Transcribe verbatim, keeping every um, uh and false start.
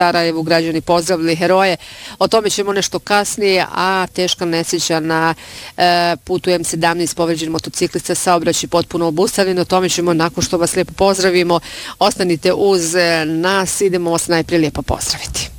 Sarajevu građani pozdravili heroje. O tome ćemo nešto kasnije, a teška nesreća na e, putu M sedamnaest, povređen motociklista, saobraćaj potpuno obustavljen. O tome ćemo nakon što vas lijepo pozdravimo. Ostanite uz nas, idemo vas najprije lijepo pozdraviti.